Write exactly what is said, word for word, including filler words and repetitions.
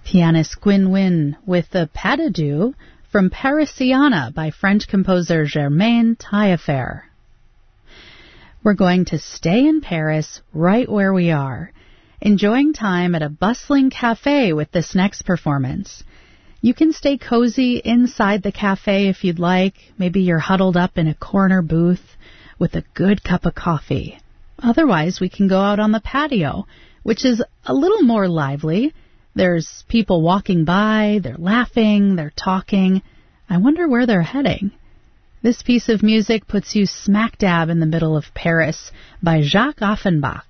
pianist Gwyn Wyn with the Pas de Deux from Parisiana by French composer Germaine Taillefer. We're going to stay in Paris right where we are, enjoying time at a bustling cafe with this next performance. You can stay cozy inside the cafe if you'd like. Maybe you're huddled up in a corner booth with a good cup of coffee. Otherwise, we can go out on the patio, which is a little more lively. There's people walking by, they're laughing, they're talking. I wonder where they're heading. This piece of music puts you smack dab in the middle of Paris by Jacques Offenbach.